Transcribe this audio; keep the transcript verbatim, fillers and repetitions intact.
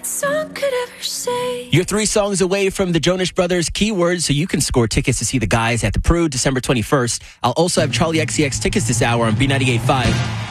song could ever say. You're three songs away from the Jonas Brothers keywords, so you can score tickets to see the guys at the Peru December twenty-first. I'll also have Charlie X C X tickets this hour on B ninety-eight point five.